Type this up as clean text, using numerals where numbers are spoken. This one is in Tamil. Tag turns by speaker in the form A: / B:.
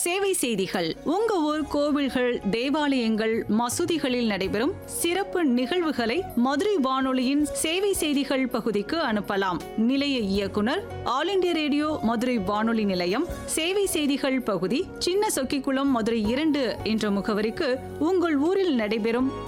A: சேவை செய்திகள். உங்க ஊர் கோவில்கள், தேவாலயங்கள், மசூதிகளில் நடைபெறும் சிறப்பு நிகழ்வுகளை மதுரை வானொலியின் சேவை செய்திகள் பகுதிக்கு அனுப்பலாம். நிலைய இயக்குனர், ஆல் இண்டியா ரேடியோ மதுரை வானொலி நிலையம், சேவை செய்திகள் பகுதி, சின்ன சொக்கிக்குளம், மதுரை 2 என்ற முகவரிக்கு உங்கள் ஊரில் நடைபெறும்